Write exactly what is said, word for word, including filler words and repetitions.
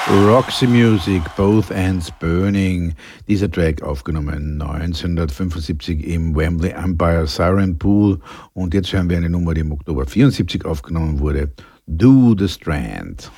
Roxy Music, Both Ends Burning. Dieser Track aufgenommen neunzehnhundertfünfundsiebzig im Wembley Empire Siren Pool. Und jetzt hören wir eine Nummer, die im Oktober vierundsiebzig aufgenommen wurde. Do the Strand.